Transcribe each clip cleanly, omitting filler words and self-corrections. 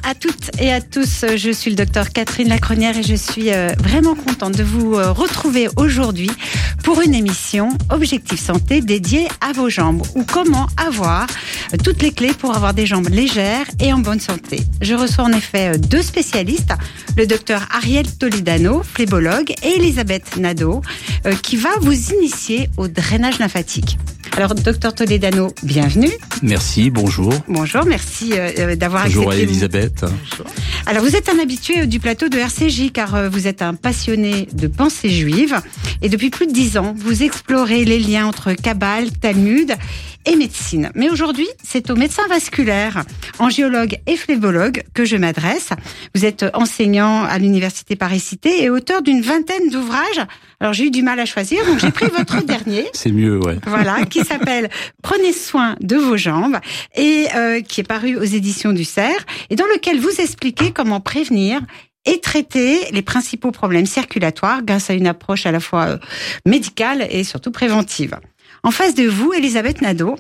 à toutes et à tous, je suis le docteur Catherine Lacronière et je suis vraiment contente de vous retrouver aujourd'hui pour une émission Objectif Santé dédiée à vos jambes ou comment avoir toutes les clés pour avoir des jambes légères et en bonne santé. Je reçois en effet deux spécialistes, le docteur Ariel Toledano, phlébologue, et Elisabeth Nadeau, qui va vous initier au drainage lymphatique. Alors, docteur Toledano, bienvenue. Merci, bonjour. Bonjour, merci d'avoir accepté. Bonjour à Elisabeth. Bonjour. Alors, vous êtes un habitué du plateau de RCJ car vous êtes un passionné de pensée juive et depuis plus de 10 ans, vous explorez les liens entre Kabbale, Talmud et médecine. Mais aujourd'hui, c'est aux médecins vasculaires, angiologues et phlébologues que je m'adresse. Vous êtes enseignant à l'université Paris-Cité et auteur d'une vingtaine d'ouvrages. Alors, j'ai eu du mal à choisir, donc j'ai pris votre dernier. C'est mieux, ouais. Voilà, qui s'appelle « Prenez soin de vos jambes » et qui est paru aux éditions du Cerf et dans lequel vous expliquez comment prévenir et traiter les principaux problèmes circulatoires grâce à une approche à la fois médicale et surtout préventive. En face de vous, Elisabeth Nadeau,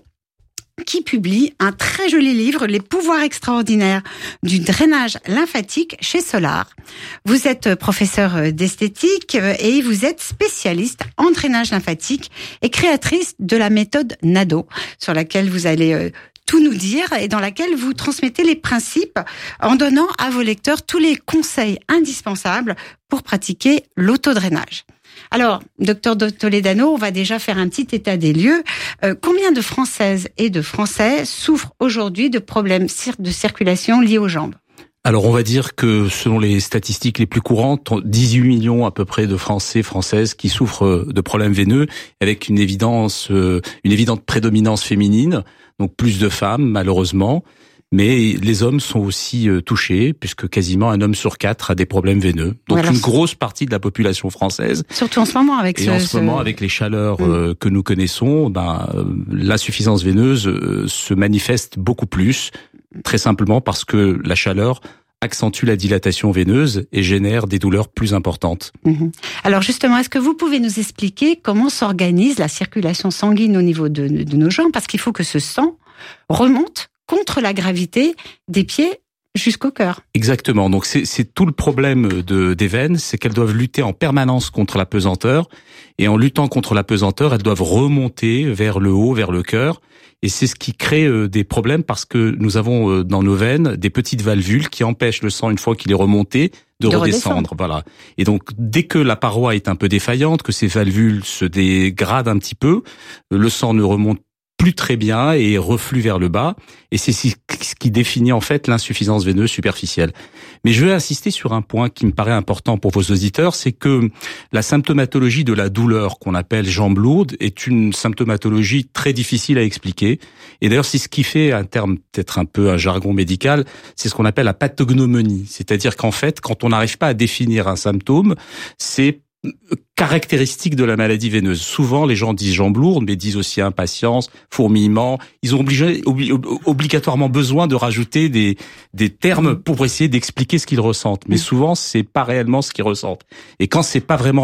qui publie un très joli livre, Les pouvoirs extraordinaires du drainage lymphatique chez Solar. Vous êtes professeur d'esthétique et vous êtes spécialiste en drainage lymphatique et créatrice de la méthode Nadeau, sur laquelle vous allez tout nous dire et dans laquelle vous transmettez les principes en donnant à vos lecteurs tous les conseils indispensables pour pratiquer l'autodrainage. Alors, docteur Toledano, on va déjà faire un petit état des lieux. Combien de Françaises et de Français souffrent aujourd'hui de problèmes de circulation liés aux jambes ? Alors, on va dire que selon les statistiques les plus courantes, 18 millions à peu près de Français, Françaises qui souffrent de problèmes veineux, avec une évidente prédominance féminine, donc plus de femmes malheureusement. Mais les hommes sont aussi touchés, puisque quasiment un homme sur 4 a des problèmes veineux. Donc voilà, une grosse partie de la population française. Surtout en ce moment avec avec les chaleurs que nous connaissons, l'insuffisance veineuse se manifeste beaucoup plus, très simplement parce que la chaleur accentue la dilatation veineuse et génère des douleurs plus importantes. Alors justement, est-ce que vous pouvez nous expliquer comment s'organise la circulation sanguine au niveau de nos jambes ? Parce qu'il faut que ce sang remonte contre la gravité des pieds jusqu'au cœur. Exactement. Donc c'est tout le problème des veines, c'est qu'elles doivent lutter en permanence contre la pesanteur, et en luttant contre la pesanteur, elles doivent remonter vers le haut, vers le cœur, et c'est ce qui crée des problèmes parce que nous avons dans nos veines des petites valvules qui empêchent le sang, une fois qu'il est remonté, de redescendre. Voilà. Et donc, dès que la paroi est un peu défaillante, que ces valvules se dégradent un petit peu, le sang ne remonte plus très bien et reflue vers le bas, et c'est ce qui définit en fait l'insuffisance veineuse superficielle. Mais je vais insister sur un point qui me paraît important pour vos auditeurs, c'est que la symptomatologie de la douleur qu'on appelle jambes lourdes est une symptomatologie très difficile à expliquer, et d'ailleurs c'est ce qui fait un terme, peut-être un peu un jargon médical, c'est ce qu'on appelle la pathognomonie, c'est-à-dire qu'en fait quand on n'arrive pas à définir un symptôme, c'est caractéristique de la maladie veineuse. Souvent, les gens disent jambes lourdes, mais disent aussi impatience, fourmillement. Ils ont obligatoirement besoin de rajouter des termes pour essayer d'expliquer ce qu'ils ressentent. Mais souvent, c'est pas réellement ce qu'ils ressentent. Et quand c'est pas vraiment,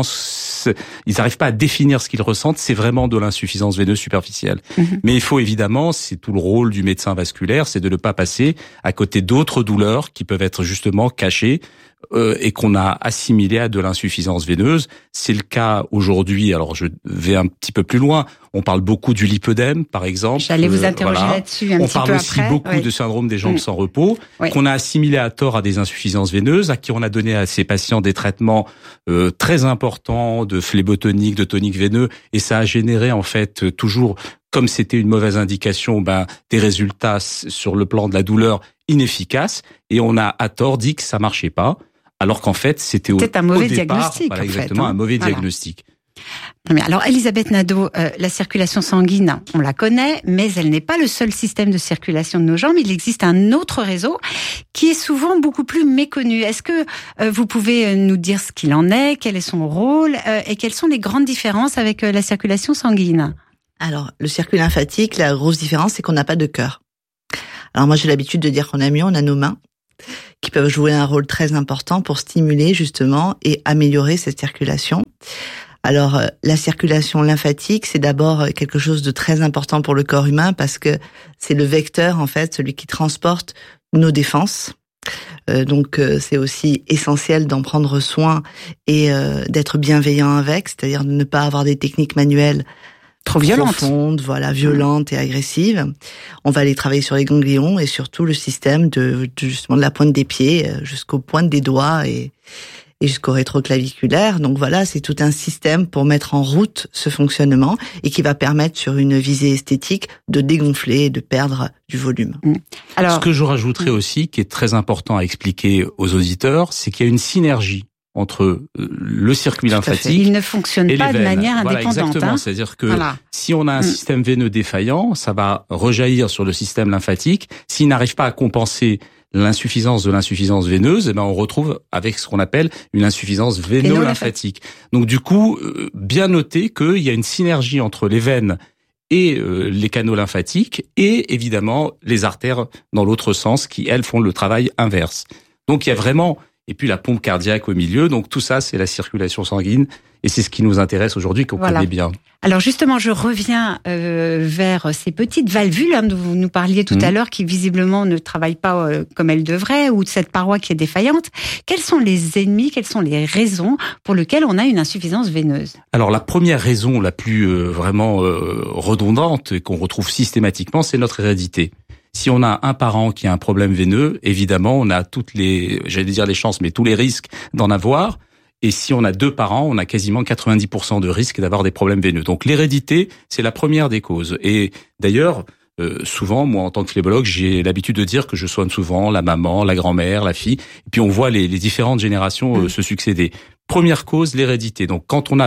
ils n'arrivent pas à définir ce qu'ils ressentent, c'est vraiment de l'insuffisance veineuse superficielle. Mais il faut évidemment, c'est tout le rôle du médecin vasculaire, c'est de ne pas passer à côté d'autres douleurs qui peuvent être justement cachées et qu'on a assimilé à de l'insuffisance veineuse. C'est le cas aujourd'hui, alors je vais un petit peu plus loin, on parle beaucoup du lipœdème par exemple. J'allais vous interroger là-dessus un petit peu après. On parle aussi beaucoup de syndrome des jambes sans repos, qu'on a assimilé à tort à des insuffisances veineuses, à qui on a donné à ces patients des traitements très importants de phlébotonique, de tonique veineux, et ça a généré en fait toujours, comme c'était une mauvaise indication, des résultats sur le plan de la douleur inefficaces, et on a à tort dit que ça marchait pas. Alors qu'en fait, c'était un mauvais départ, diagnostic. Voilà, exactement, un mauvais diagnostic. Alors, Elisabeth Nadeau, la circulation sanguine, on la connaît, mais elle n'est pas le seul système de circulation de nos jambes. Il existe un autre réseau qui est souvent beaucoup plus méconnu. Est-ce que vous pouvez nous dire ce qu'il en est, quel est son rôle et quelles sont les grandes différences avec la circulation sanguine ? Alors, le circuit lymphatique, la grosse différence, c'est qu'on n'a pas de cœur. Alors moi, j'ai l'habitude de dire qu'on a mieux, on a nos mains, qui peuvent jouer un rôle très important pour stimuler justement et améliorer cette circulation. Alors, la circulation lymphatique, c'est d'abord quelque chose de très important pour le corps humain parce que c'est le vecteur, en fait, celui qui transporte nos défenses, Donc c'est aussi essentiel d'en prendre soin et d'être bienveillant avec, c'est-à-dire de ne pas avoir des techniques manuelles trop violentes, profondes, violentes et agressives. On va aller travailler sur les ganglions et surtout le système justement de la pointe des pieds jusqu'aux pointes des doigts et jusqu'au rétroclaviculaire. Donc voilà, c'est tout un système pour mettre en route ce fonctionnement et qui va permettre sur une visée esthétique de dégonfler et de perdre du volume. Alors, ce que je rajouterais aussi, qui est très important à expliquer aux auditeurs, c'est qu'il y a une synergie entre le circuit lymphatique. Il ne fonctionne pas de manière indépendante. Voilà, exactement. C'est-à-dire que si on a un système veineux défaillant, ça va rejaillir sur le système lymphatique. S'il n'arrive pas à compenser l'insuffisance de l'insuffisance veineuse, on retrouve avec ce qu'on appelle une insuffisance véno-lymphatique. Donc du coup, bien noter qu'il y a une synergie entre les veines et les canaux lymphatiques et évidemment les artères dans l'autre sens qui, elles, font le travail inverse. Donc il y a vraiment... Et puis la pompe cardiaque au milieu, donc tout ça, c'est la circulation sanguine, et c'est ce qui nous intéresse aujourd'hui, qu'on connaît bien. Alors justement, je reviens vers ces petites valvules dont vous nous parliez tout à l'heure, qui visiblement ne travaillent pas comme elles devraient, ou de cette paroi qui est défaillante. Quels sont les ennemis, quelles sont les raisons pour lesquelles on a une insuffisance veineuse? Alors la première raison, la plus vraiment redondante, et qu'on retrouve systématiquement, c'est notre hérédité. Si on a un parent qui a un problème veineux, évidemment, on a toutes les, j'allais dire les chances, mais tous les risques d'en avoir. Et si on a deux parents, on a quasiment 90% de risque d'avoir des problèmes veineux. Donc l'hérédité, c'est la première des causes. Et d'ailleurs, souvent, moi, en tant que phlébologue, j'ai l'habitude de dire que je soigne souvent la maman, la grand-mère, la fille. Et puis on voit les différentes générations se succéder. Première cause, l'hérédité. Donc quand on a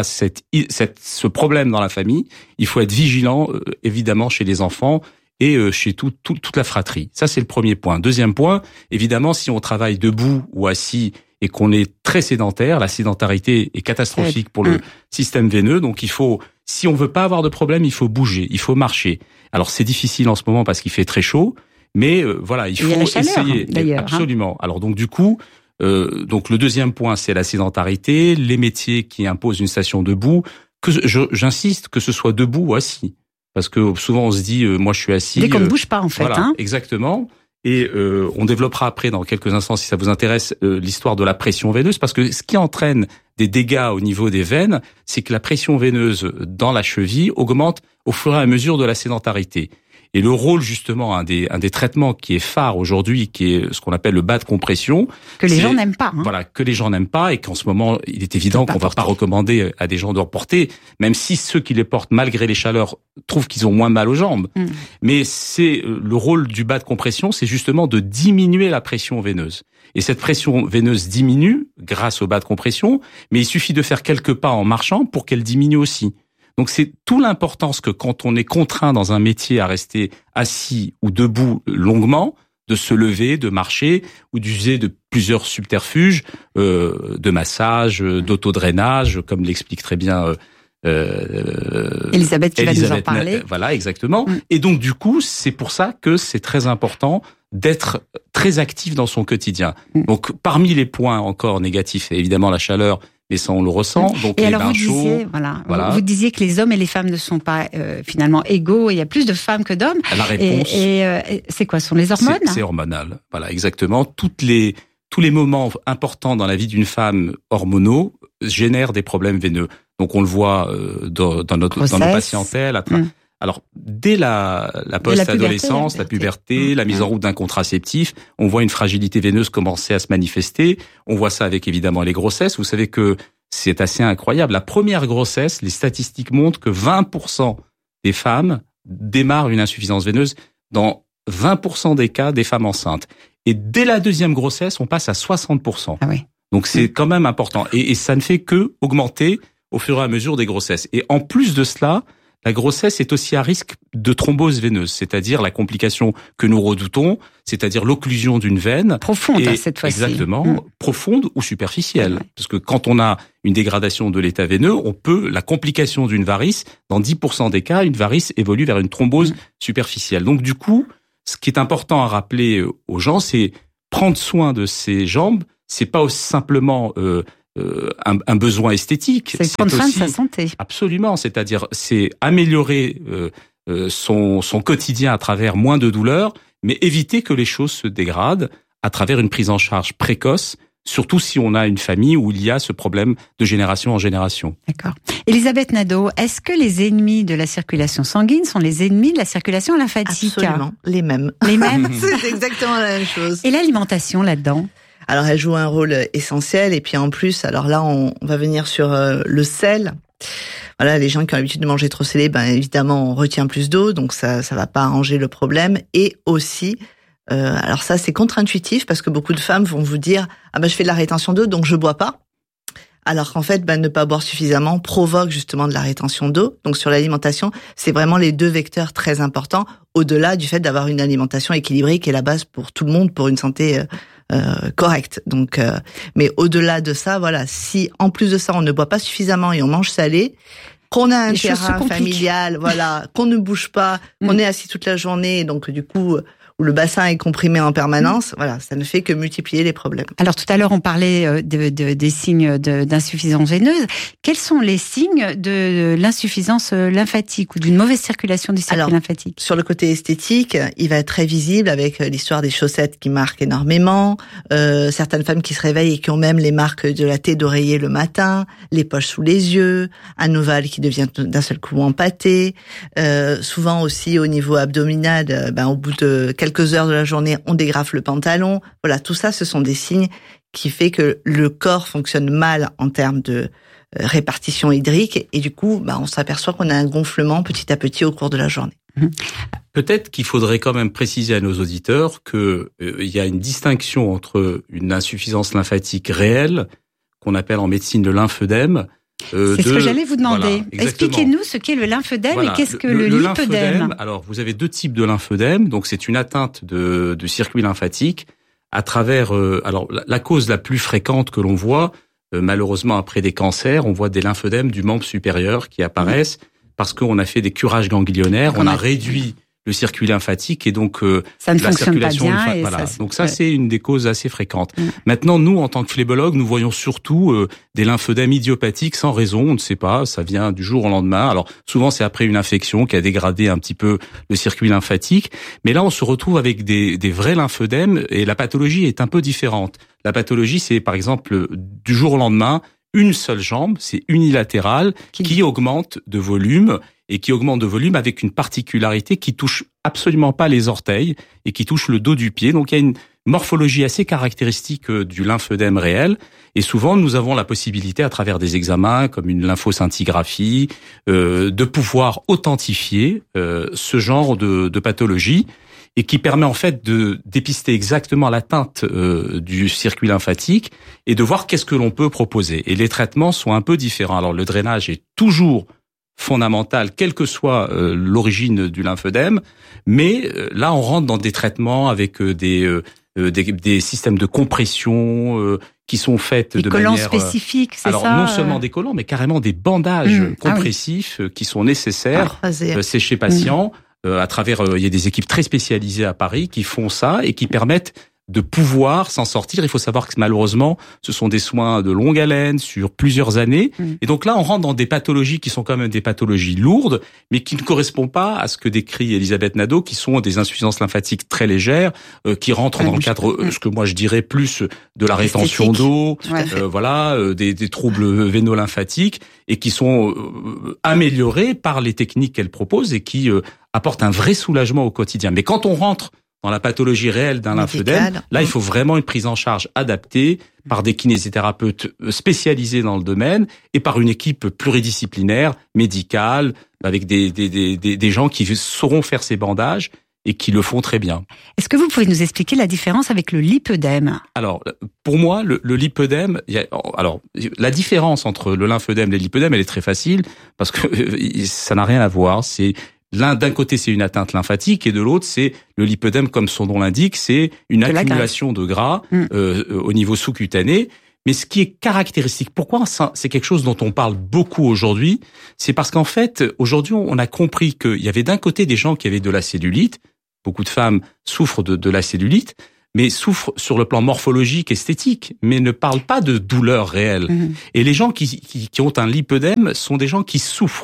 ce problème dans la famille, il faut être vigilant, évidemment, chez les enfants et chez toute la fratrie. Ça, c'est le premier point. Deuxième point, évidemment, si on travaille debout ou assis et qu'on est très sédentaire, la sédentarité est catastrophique pour le système veineux. Donc, il faut, si on veut pas avoir de problème, il faut bouger, il faut marcher. Alors, c'est difficile en ce moment parce qu'il fait très chaud, mais voilà, il faut essayer. D'ailleurs, absolument. Alors, donc, du coup, donc le deuxième point, c'est la sédentarité, les métiers qui imposent une station debout. J'insiste que ce soit debout ou assis. Parce que souvent on se dit, moi je suis assis. Dès qu'on ne bouge pas en fait. Voilà, exactement. Et on développera après dans quelques instants, si ça vous intéresse, l'histoire de la pression veineuse. Parce que ce qui entraîne des dégâts au niveau des veines, c'est que la pression veineuse dans la cheville augmente au fur et à mesure de la sédentarité. Et le rôle justement, un des traitements qui est phare aujourd'hui, qui est ce qu'on appelle le bas de compression, que les gens n'aiment pas. Voilà, que les gens n'aiment pas, et qu'en ce moment, il est évident qu'on va pas recommander à des gens de reporter, même si ceux qui les portent malgré les chaleurs trouvent qu'ils ont moins mal aux jambes. Mais c'est le rôle du bas de compression, c'est justement de diminuer la pression veineuse. Et cette pression veineuse diminue grâce au bas de compression, mais il suffit de faire quelques pas en marchant pour qu'elle diminue aussi. Donc c'est tout l'importance que quand on est contraint dans un métier à rester assis ou debout longuement, de se lever, de marcher ou d'user de plusieurs subterfuges, de massage, d'autodrainage, comme l'explique très bien Elisabeth qui va nous en parler. Voilà, exactement. Et donc du coup, c'est pour ça que c'est très important d'être très actif dans son quotidien. Donc parmi les points encore négatifs, évidemment la chaleur. Mais ça, on le ressent. Donc, et alors, vous disiez que les hommes et les femmes ne sont pas finalement égaux. Il y a plus de femmes que d'hommes. La réponse. Et c'est quoi? Ce sont les hormones? C'est hormonal. Voilà, exactement. Tous les moments importants dans la vie d'une femme hormonaux génèrent des problèmes veineux. Donc, on le voit dans nos patientèles. Alors, dès la post-adolescence, la puberté, la mise en route d'un contraceptif, on voit une fragilité veineuse commencer à se manifester. On voit ça avec évidemment les grossesses. Vous savez que c'est assez incroyable. La première grossesse, les statistiques montrent que 20% des femmes démarrent une insuffisance veineuse dans 20% des cas des femmes enceintes. Et dès la deuxième grossesse, on passe à 60%. Ah oui. Donc c'est quand même important. Et ça ne fait que augmenter au fur et à mesure des grossesses. Et en plus de cela, la grossesse est aussi à risque de thrombose veineuse, c'est-à-dire la complication que nous redoutons, c'est-à-dire l'occlusion d'une veine. Profonde, cette fois-ci. Exactement, profonde ou superficielle. Parce que quand on a une dégradation de l'état veineux, la complication d'une varice, dans 10% des cas, une varice évolue vers une thrombose superficielle. Donc du coup, ce qui est important à rappeler aux gens, c'est prendre soin de ses jambes, c'est pas simplement un besoin esthétique. C'est prendre soin de sa santé. Absolument, c'est-à-dire c'est améliorer son quotidien à travers moins de douleurs, mais éviter que les choses se dégradent à travers une prise en charge précoce, surtout si on a une famille où il y a ce problème de génération en génération. D'accord. Elisabeth Nadeau, est-ce que les ennemis de la circulation sanguine sont les ennemis de la circulation lymphatique? Absolument, les mêmes. Les mêmes? C'est exactement la même chose. Et l'alimentation là-dedans? Alors, elle joue un rôle essentiel. Et puis en plus, alors là, on va venir sur le sel. Voilà, les gens qui ont l'habitude de manger trop salé, ben évidemment, on retient plus d'eau, donc ça va pas arranger le problème. Et aussi, alors ça, c'est contre-intuitif parce que beaucoup de femmes vont vous dire ah ben je fais de la rétention d'eau, donc je bois pas. Alors qu'en fait, ne pas boire suffisamment provoque justement de la rétention d'eau. Donc sur l'alimentation, c'est vraiment les deux vecteurs très importants, au-delà du fait d'avoir une alimentation équilibrée qui est la base pour tout le monde, pour une santé correcte. Donc, mais au-delà de ça, voilà, si en plus de ça on ne boit pas suffisamment et on mange salé, qu'on a un terrain familial, voilà, qu'on ne bouge pas, qu'on est assis toute la journée, donc du coup où le bassin est comprimé en permanence, voilà, ça ne fait que multiplier les problèmes. Alors tout à l'heure, on parlait des signes d'insuffisance veineuse. Quels sont les signes de l'insuffisance lymphatique ou d'une mauvaise circulation du circuit lymphatique? Sur le côté esthétique, il va être très visible avec l'histoire des chaussettes qui marquent énormément, certaines femmes qui se réveillent et qui ont même les marques de la taie d'oreiller le matin, les poches sous les yeux, un ovale qui devient d'un seul coup empâté, souvent aussi au niveau abdominal, au bout de quelques heures de la journée, on dégrafe le pantalon. Voilà, tout ça, ce sont des signes qui fait que le corps fonctionne mal en termes de répartition hydrique et du coup, on s'aperçoit qu'on a un gonflement petit à petit au cours de la journée. Peut-être qu'il faudrait quand même préciser à nos auditeurs que il y a une distinction entre une insuffisance lymphatique réelle, qu'on appelle en médecine le lymphœdème. C'est ce que j'allais vous demander. Voilà, expliquez-nous ce qu'est le lymphodème et qu'est-ce que le lipodème. Alors, vous avez deux types de lymphodème. Donc, c'est une atteinte de circuit lymphatique à travers. Alors, la cause la plus fréquente que l'on voit, malheureusement après des cancers, on voit des lymphodèmes du membre supérieur qui apparaissent parce qu'on a fait des curages ganglionnaires, on a réduit le circuit lymphatique et donc ça ne la circulation pas bien et voilà. Donc ça c'est une des causes assez fréquentes. Maintenant nous en tant que phlébologues, nous voyons surtout des lymphodèmes idiopathiques sans raison, on ne sait pas, ça vient du jour au lendemain. Alors souvent c'est après une infection qui a dégradé un petit peu le circuit lymphatique, mais là on se retrouve avec des vrais lymphodèmes et la pathologie est un peu différente. La pathologie c'est par exemple du jour au lendemain une seule jambe, c'est unilatéral, qui augmente de volume et qui augmente de volume avec une particularité qui touche absolument pas les orteils et qui touche le dos du pied. Donc il y a une morphologie assez caractéristique du lymphœdème réel et souvent nous avons la possibilité à travers des examens comme une lymphoscintigraphie de pouvoir authentifier ce genre de pathologie et qui permet en fait de dépister exactement l'atteinte du circuit lymphatique et de voir qu'est-ce que l'on peut proposer. Et les traitements sont un peu différents. Alors le drainage est toujours fondamental, quelle que soit l'origine du lymphœdème, mais là on rentre dans des traitements avec des systèmes de compression qui sont faits de manière spécifiques, c'est alors ça, non seulement des collants, mais carrément des bandages compressifs qui sont nécessaires c'est chez patients. À travers, il y a des équipes très spécialisées à Paris qui font ça et qui permettent de pouvoir s'en sortir. Il faut savoir que malheureusement, ce sont des soins de longue haleine sur plusieurs années. Et donc là, on rentre dans des pathologies qui sont quand même des pathologies lourdes, mais qui ne correspondent pas à ce que décrit Elisabeth Nadeau, qui sont des insuffisances lymphatiques très légères, qui rentrent dans le cadre, ce que moi je dirais plus de la rétention d'eau, des troubles véno-lymphatiques, et qui sont améliorés par les techniques qu'elle propose et qui apportent un vrai soulagement au quotidien. Mais quand on rentre dans la pathologie réelle d'un lymphœdème, là, il faut vraiment une prise en charge adaptée par des kinésithérapeutes spécialisés dans le domaine et par une équipe pluridisciplinaire, médicale, avec des gens qui sauront faire ces bandages et qui le font très bien. Est-ce que vous pouvez nous expliquer la différence avec le lipœdème? Alors, pour moi, le lipœdème, la différence entre le lymphœdème et le lipœdème, elle est très facile parce que ça n'a rien à voir. D'un côté, c'est une atteinte lymphatique et de l'autre, c'est le lipœdème, comme son nom l'indique, c'est une accumulation de gras au niveau sous-cutané. Mais ce qui est caractéristique, pourquoi c'est quelque chose dont on parle beaucoup aujourd'hui, c'est parce qu'en fait, aujourd'hui, on a compris qu'il y avait d'un côté des gens qui avaient de la cellulite, beaucoup de femmes souffrent de la cellulite, mais souffrent sur le plan morphologique, esthétique, mais ne parlent pas de douleur réelle. Et les gens qui ont un lipœdème sont des gens qui souffrent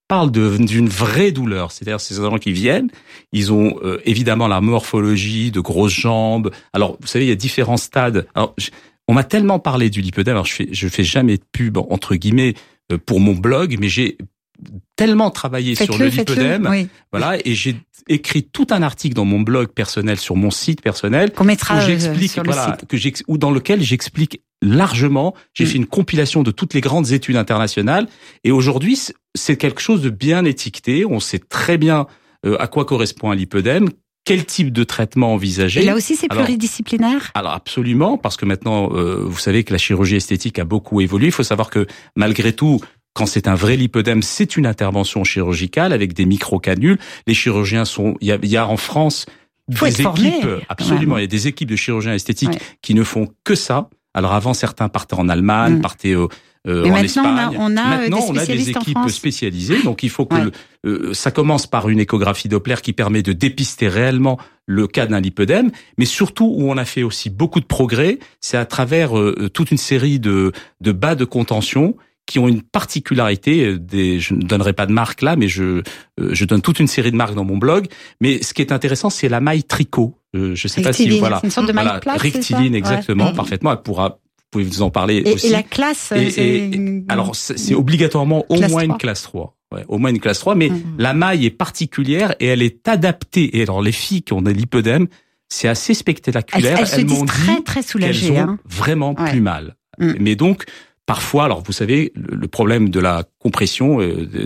parle d'une vraie douleur. C'est-à-dire, ces gens qui viennent, ils ont évidemment la morphologie de grosses jambes. Alors, vous savez, il y a différents stades. Alors, on m'a tellement parlé du lipœdème. Alors, je fais jamais de pub entre guillemets pour mon blog, mais j'ai tellement travaillé sur le lipœdème, oui. Voilà, et j'ai écrit tout un article dans mon blog personnel, sur mon site personnel, qu'on mettra où j'explique, sur le site. Ou dans lequel j'explique largement. J'ai fait une compilation de toutes les grandes études internationales, et aujourd'hui, c'est quelque chose de bien étiqueté. On sait très bien à quoi correspond un lipœdème, quel type de traitement envisager. Et là aussi, c'est pluridisciplinaire. Alors absolument, parce que maintenant, vous savez que la chirurgie esthétique a beaucoup évolué. Il faut savoir que malgré tout, quand c'est un vrai lipœdème, c'est une intervention chirurgicale avec des microcanules. Les chirurgiens il y a en France des équipes, absolument, il y a des équipes de chirurgiens esthétiques qui ne font que ça. Alors avant, certains partaient en Allemagne, partaient en Espagne. Maintenant, on a des équipes spécialisées. Donc il faut que ça commence par une échographie Doppler qui permet de dépister réellement le cas d'un lipœdème, mais surtout où on a fait aussi beaucoup de progrès, c'est à travers toute une série de bas de contention qui ont une particularité, je ne donnerai pas de marque là, mais je donne toute une série de marques dans mon blog. Mais ce qui est intéressant, c'est la maille tricot. Je sais pas si c'est une sorte de maille plate, rectiligne, exactement, parfaitement. Vous pouvez vous en parler aussi. Et la classe, alors c'est obligatoirement au moins une classe 3. Ouais, au moins une classe 3, mais la maille est particulière et elle est adaptée. Et alors les filles qui ont des lipœdèmes, c'est assez spectaculaire. Elles m'ont dit très soulagées, qu'elles ont vraiment plus mal. Mais donc parfois, alors vous savez, le problème de la compression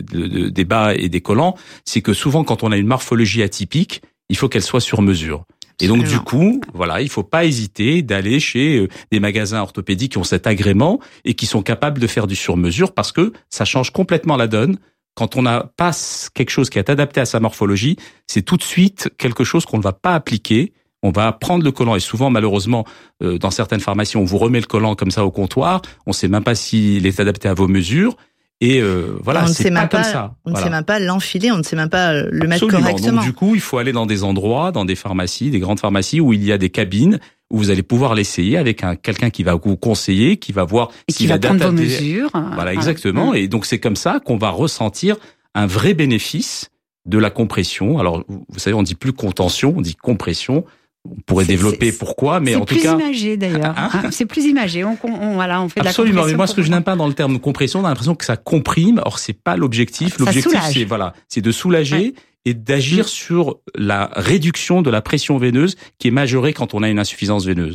des bas et des collants, c'est que souvent quand on a une morphologie atypique, il faut qu'elle soit sur mesure. Et donc du coup, voilà, il faut pas hésiter d'aller chez des magasins orthopédiques qui ont cet agrément et qui sont capables de faire du sur-mesure, parce que ça change complètement la donne. Quand on n'a pas quelque chose qui est adapté à sa morphologie, c'est tout de suite quelque chose qu'on ne va pas appliquer. On va prendre le collant, et souvent, malheureusement, dans certaines pharmacies, on vous remet le collant comme ça au comptoir. On ne sait même pas s'il est adapté à vos mesures. Et voilà, c'est pas comme ça. On ne sait même pas l'enfiler, on ne sait même pas le mettre correctement. Donc du coup, il faut aller dans des endroits, dans des pharmacies, des grandes pharmacies où il y a des cabines où vous allez pouvoir l'essayer avec quelqu'un qui va vous conseiller, qui va voir et qui va prendre vos mesures. Voilà, exactement. Et donc c'est comme ça qu'on va ressentir un vrai bénéfice de la compression. Alors vous savez, on dit plus contention, on dit compression. On pourrait développer pourquoi, mais en tout cas... C'est plus imagé d'ailleurs. C'est plus imagé. On fait de la compression. Absolument. Mais moi, ce que je n'aime pas dans le terme compression, on a l'impression que ça comprime. Or, c'est pas l'objectif. L'objectif, c'est de soulager et d'agir sur la réduction de la pression veineuse qui est majorée quand on a une insuffisance veineuse.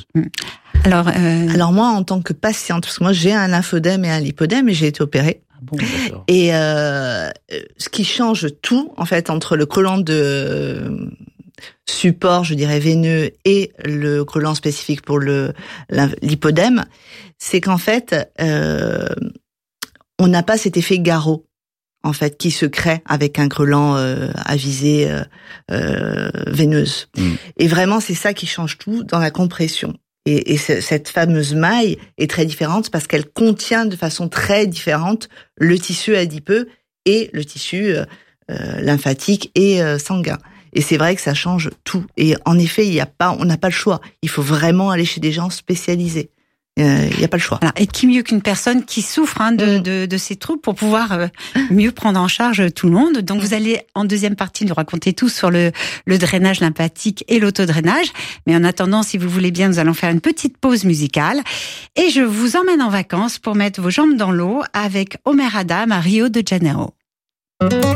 Alors moi, en tant que patiente, parce que moi j'ai un lymphodème et un lipodème et j'ai été opérée. Bon, d'accord. Et ce qui change tout, en fait, entre le collant de support, je dirais, veineux et le collant spécifique pour le lipodème, c'est qu'en fait, on n'a pas cet effet garrot, en fait, qui se crée avec un collant à visée veineuse. Et vraiment, c'est ça qui change tout dans la compression. Et cette fameuse maille est très différente parce qu'elle contient de façon très différente le tissu adipeux et le tissu lymphatique et sanguin. Et c'est vrai que ça change tout. Et en effet, on n'a pas le choix. Il faut vraiment aller chez des gens spécialisés. Il n'y a pas le choix. Alors, et qui mieux qu'une personne qui souffre de ces troubles pour pouvoir mieux prendre en charge tout le monde. Donc, vous allez, en deuxième partie, nous raconter tout sur le drainage lymphatique et l'autodrainage. Mais en attendant, si vous voulez bien, nous allons faire une petite pause musicale. Et je vous emmène en vacances pour mettre vos jambes dans l'eau avec Omer Adam à Rio de Janeiro.